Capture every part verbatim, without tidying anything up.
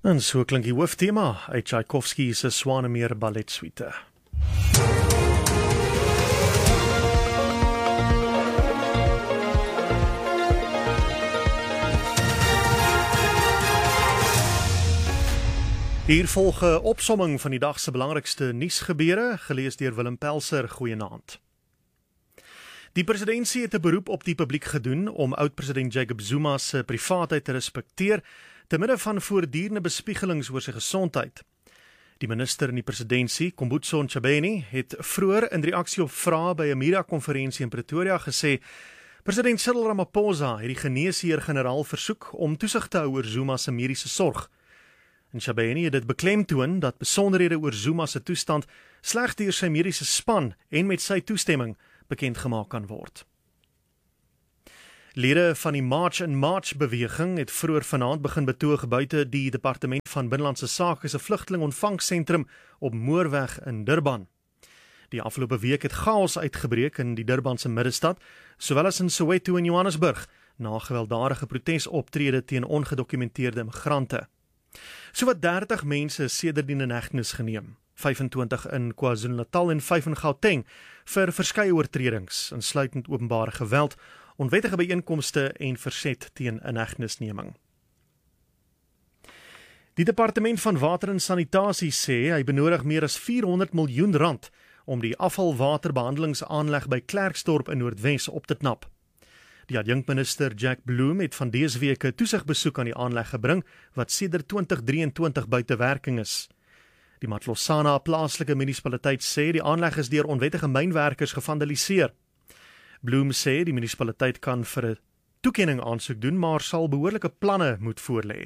En so klink die hooftema uit Tchaikovsky se Swanemeer balletsuite. Hier volg 'n opsomming van die dag se belangrikste nuusgebeure, gelees deur Willem Pelser. Goeienaand. Die presidentsie het 'n beroep op die publiek gedoen om oud-president Jacob Zuma se privaatheid te respekteer te midde van voortdurende bespiegelings oor sy gesondheid. Die minister in die presidentsie, Kombutso Ntshabeni, het vroeër in reaksie op vrae by 'n media-konferensie in Pretoria gesê, president Cyril Ramaphosa het die geneesheer-generaal versoek om toesig te hou oor Zuma se mediese sorg. Ntshabeni het dit beklemtoon dat besonderhede oor Zuma se toestand slegs deur sy mediese span en met sy toestemming bekend gemaak kan word. Lede van die March in March beweging het vroeër vanaand begin betoog buite die Departement van Binnelandse Sake se vlugtelingontvangssentrum op Moorweg in Durban. Die afgelope week het chaos uitgebreek in die Durbanse middestad, sowel as in Soweto en Johannesburg, na gewelddadige protesoptrede teen ongedokumenteerde immigrante. Sowat dertig mense is sedertdien in hegtenis geneem, vyfentwintig in KwaZulu-Natal en vyf in Gauteng, vir verskeie oortredings, insluitend openbare geweld, onwettige byeenkomste en verset teen inhegtenisneming. Die Departement van Water en Sanitasie sê hy benodig meer as vierhonderd miljoen rand om die afvalwaterbehandelingsaanleg by Klerksdorp in Noordwes op te knap. Die adjunkminister Jack Bloem het van dese week 'n toesigbesoek aan die aanleg gebring wat sedert twintig drieëntwintig buite werking is. Die Matlosana plaaslike munisipaliteit sê die aanleg is deur onwettige mynwerkers gevandaliseer. Bloem sê die munisipaliteit kan vir 'n toekenning aansoek doen, maar sal behoorlike planne moet voorlê.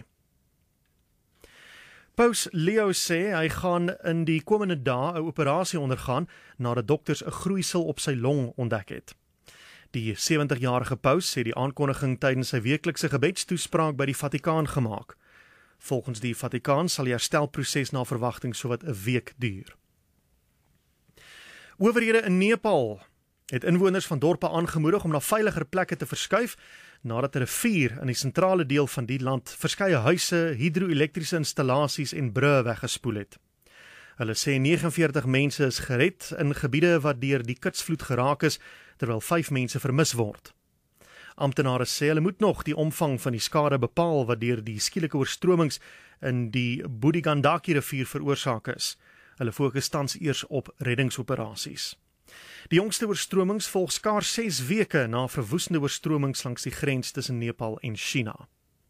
Paus Leo sê hy gaan in die komende dae 'n operasie ondergaan nadat dokters 'n groeisel op sy long ontdek het. Die sewentigjarige paus het die aankondiging tydens sy weeklikse gebedstoespraak by die Vatikaan gemaak. Volgens die Vatikaan sal die herstelproses na verwagting sowat 'n week duur. Owerhede in Nepal het inwoners van dorpe aangemoedig om na veiliger plekke te verskuif nadat 'n rivier in die sentrale deel van die land verskeie huise, hidro-elektriese installasies en brûe weggespoel het. Hulle sê negenenveertig mense is gered in gebiede wat deur die kitsvloed geraak is, terwyl vyf mense vermis word. Amptenare sê hulle moet nog die omvang van die skade bepaal wat deur die skielike oorstromings in die Bodigandaki rivier veroorsaak is. Hulle fokus tans eers op reddingsoperasies. Die jongste oorstromings volg skaars ses weke na verwoestende oorstromings langs die grens tussen Nepal en China.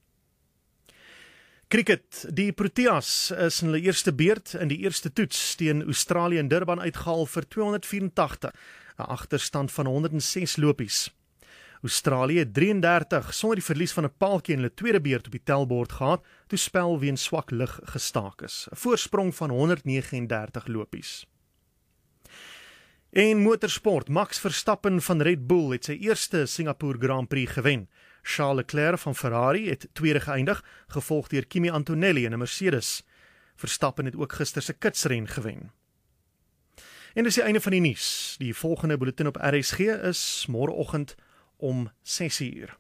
Cricket, die Proteas is in hulle eerste beurt in die eerste toets teen Australië in Durban uitgehaal vir tweehonderd vyerentagtig, 'n agterstand van honderd en ses lopies. Australië het drieëndertig sonder die verlies van 'n paaltjie in hulle tweede beurt op die tellbord gehad, toe spel weens swak lug gestaak is. 'n Voorsprong van honderd neges en dertig lopies. En motorsport, Max Verstappen van Red Bull het sy eerste Singapore Grand Prix gewen. Charles Leclerc van Ferrari het tweede geëindig, gevolg deur Kimi Antonelli in 'n Mercedes. Verstappen het ook gister se kitsren gewen. En dis die einde van die nuus. Die volgende bulletin op R S G is môreoggend om ses uur.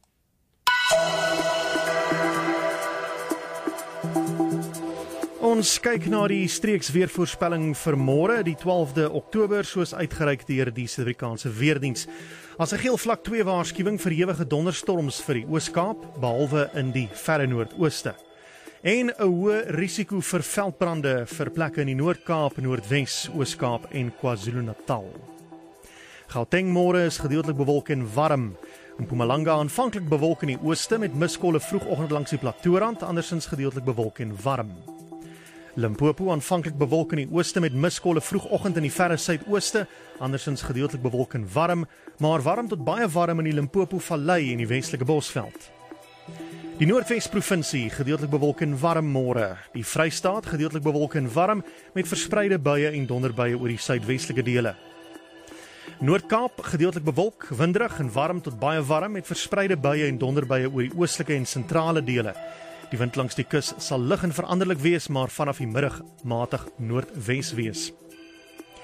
Ons kyk na die streeksweervoorspelling vir môre, die twaalfde Oktober, soos uitgereik deur die Suid-Afrikaanse Weerdiens. As 'n geel vlak twee waarskuwing vir ewige donderstorms vir die Oos-Kaap, behalwe in die verre Noordooste. En 'n hoë risiko vir veldbrande vir plekke in die Noord-Kaap, Noordwes, Oos-Kaap en KwaZulu-Natal. Gauteng môre is gedeeltelik bewolk en warm. In Mpumalanga aanvanklik bewolk in die ooste met miskolle vroegoggend langs die plateaurand, andersins gedeeltelik bewolk en warm. Limpopo aanvanklik bewolk in die ooste met miskolle vroegoggend in die verre suidooste, andersins gedeeltelik bewolk en warm, maar warm tot baie warm in die Limpopo Vallei en die Weselike Bosveld. Die Noordwes-provinsie gedeeltelik bewolk en warm môre. Die Vrystaat gedeeltelik bewolk en warm met verspreide buie en donderbuie oor die suidwestelike dele. Noord-Kaap gedeeltelik bewolk, winderig en warm tot baie warm met verspreide buie en donderbuie oor die oostelike en sentrale dele. Die wind langs die kus sal lig en veranderlik wees, maar vanaf die middag matig noordwes wees.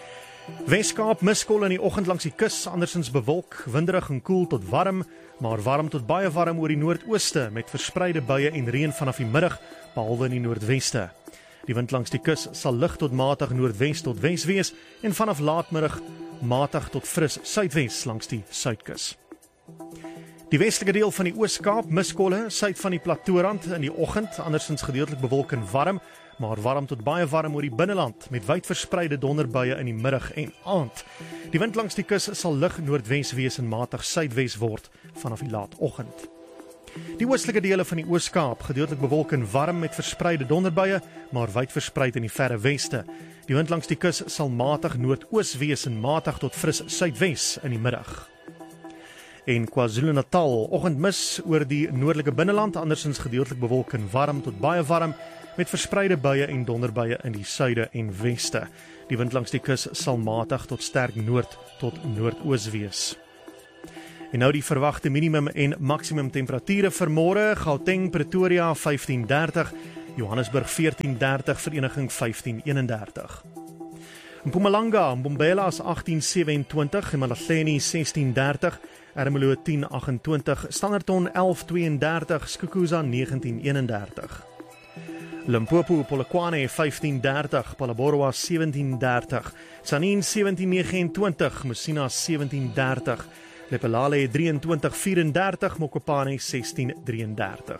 Weskaap miskol in die oggend langs die kus, andersins bewolk, winderig en koel tot warm, maar warm tot baie warm oor die noordooste met verspreide buie en reën vanaf die middag, behalwe in die noordweste. Die wind langs die kus sal lig tot matig noordwes tot wes wees en vanaf laatmiddag matig tot fris suidwes langs die suidkus. Die westelike deel van die Oos-Kaap miskolle suid van die Plateaurand in die oggend, andersins gedeeltelik bewolk en warm, maar warm tot baie warm oor die binneland met wyd verspreide donderbuie in die middag en aand. Die wind langs die kus sal lig noordwes wees en matig suidwes word vanaf die laatoggend. Die oostelike dele van die Oos-Kaap gedeeltelik bewolk en warm met verspreide donderbuie, maar wyd verspreid in die verre weste. Die wind langs die kus sal matig noordoos wees en matig tot fris suidwes in die middag. En KwaZulu-Natal, oggendmis oor die noordelike binneland, andersins gedeeltelik bewolk en warm tot baie warm, met verspreide buie en donderbuie in die suide en weste. Die wind langs die kus sal matig tot sterk noord tot noordoos wees. En nou die verwagte minimum en maksimum temperature vir môre: Gauteng, Pretoria vyftien dertig, Johannesburg veertien dertig, Vereniging vyftien eenendertig. Mpumalanga, Mbombela is agttien sewenentwintig, Emalahleni sestien dertig, Ermelo tien agt-en-twintig, Standerton elf tweeëndertig, Skukuza negentien eenendertig. Limpopo, Polokwane vyftien dertig, Palabora sewentien dertig, Sanin sewentien negenentwintig, Messina sewentien dertig, Lepelale drieëntwintig vierendertig, Mokopane sestien drieëndertig.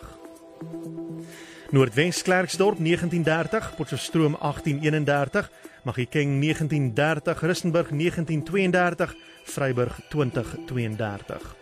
Noordwes Klerksdorp negentien dertig, Potchefstroom agttien eenendertig, Magikeng negentien dertig, Rustenburg negentien tweeëndertig, Vryburg twintig tweeëndertig.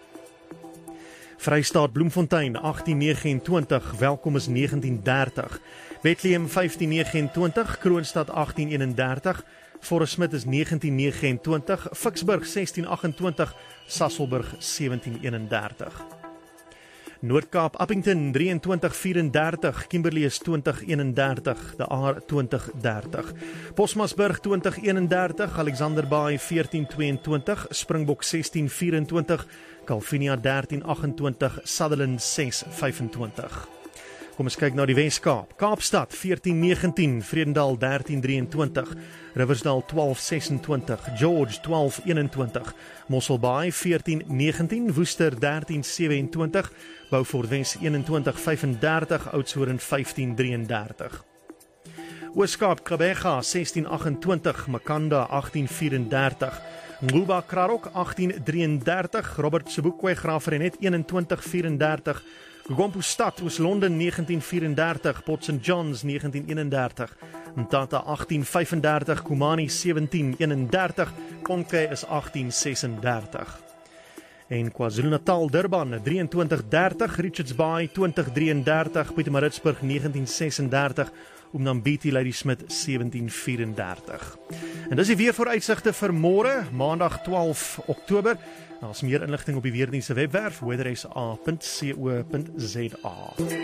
Vrystaat Bloemfontein agttien negenentwintig, Welkom is negentien dertig, Bethlehem vyftien negenentwintig, Kroonstad agttien eenendertig, Forest Smith is negentien negenentwintig, Ficksburg sestien agt-en-twintig, Sasolburg sewentien eenendertig. Noord-Kaap Appington drieëntwintig vierendertig, Kimberley is twintig eenendertig, De Aar twintig dertig, Bosmasburg twintig eenendertig, Alexanderbaai veertien tweeëntwintig, Springbok sestien vierentwintig, Calvinia dertien agt-en-twintig, Sutherland ses vyfentwintig. Kom ons kyk na die Wes-Kaap. Kaapstad veertien negentien, Vredendal dertien drieëntwintig, Riversdal twaalf sesentwintig, George twaalf eenentwintig, Mosselbaai veertien negentien, Woester dertien sewentwintig, Beaufort Wes eenentwintig vyfendertig, Oudtshoorn vyftien drieëndertig. Oos-Kaap Gqeberha sestien agt-en-twintig, Makanda agttien vierendertig, Nguba Krarok agttien drieëndertig, Robert Sobukwe Graafrenet eenentwintig vierendertig, Gompo Stad Oos-London negentien vierendertig, Port Saint Johns negentien eenendertig, Mtata agttien vyfendertig, Kumani sewentien eenendertig, Konke is agttien sesendertig. En KwaZulu-Natal Durban drieëntwintig dertig, Richards Bay twintig drieëndertig, Pietermaritzburg negentien sesendertig, Umnambiti Ladysmith sewentien vierendertig. En dis die weervooruitsigte vir môre, Maandag twaalf Oktober. Daar is meer inligting op die weerdiens se webwerf weather s a punt co punt z a.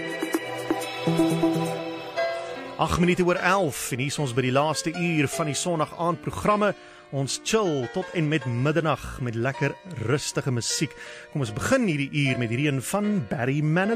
agt minute oor elf en hier is ons by die laaste uur van die Sondag aand programme. Ons chill tot en met middernag met lekker rustige musiek. Kom ons begin hierdie uur met hierdie een van Barry Manilow.